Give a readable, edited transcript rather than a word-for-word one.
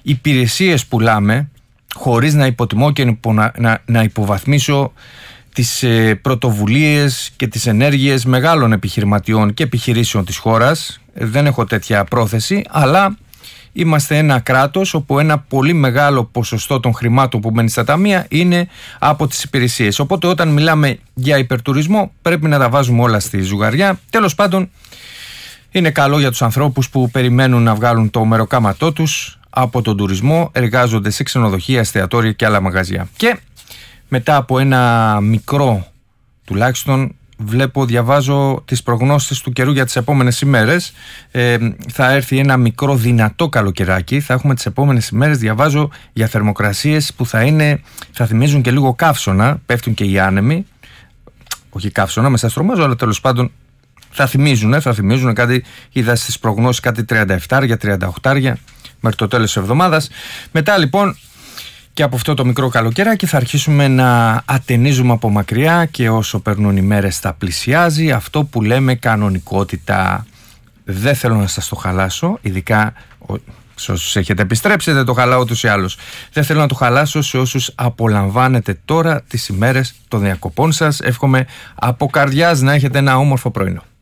υπηρεσίες πουλάμε, χωρίς να υποτιμώ και να υποβαθμίσω τις πρωτοβουλίες και τις ενέργειες μεγάλων επιχειρηματιών και επιχειρήσεων της χώρας. Δεν έχω τέτοια πρόθεση, αλλά είμαστε ένα κράτος όπου ένα πολύ μεγάλο ποσοστό των χρημάτων που μένει στα ταμεία είναι από τις υπηρεσίες. Οπότε όταν μιλάμε για υπερτουρισμό πρέπει να τα βάζουμε όλα στη ζουγαριά. Τέλος πάντων, είναι καλό για τους ανθρώπους που περιμένουν να βγάλουν το μεροκάματό τους από τον τουρισμό, εργάζονται σε ξενοδοχεία, εστιατόρια και άλλα μαγαζιά. Και μετά από ένα μικρό, τουλάχιστον διαβάζω τις προγνώσεις του καιρού για τις επόμενες ημέρες, θα έρθει ένα μικρό δυνατό καλοκαιράκι. Θα έχουμε τις επόμενες ημέρες, διαβάζω, για θερμοκρασίες που θα θυμίζουν και λίγο καύσωνα. Πέφτουν και οι άνεμοι, όχι καύσωνα, με στρωμάζω, αλλά τέλος πάντων θα θυμίζουν κάτι. Είδα στις προγνώσεις κάτι 37-38 μέχρι το τέλος της εβδομάδας. Μετά λοιπόν, και από αυτό το μικρό καλοκαιράκι θα αρχίσουμε να ατενίζουμε από μακριά, και όσο περνούν οι μέρες θα πλησιάζει αυτό που λέμε κανονικότητα. Δεν θέλω να σας το χαλάσω, ειδικά σε όσους έχετε επιστρέψει, δεν το χαλάω ούτως ή άλλως. Δεν θέλω να το χαλάσω σε όσους απολαμβάνετε τώρα τις ημέρες των διακοπών σας. Εύχομαι από καρδιάς να έχετε ένα όμορφο πρωινό.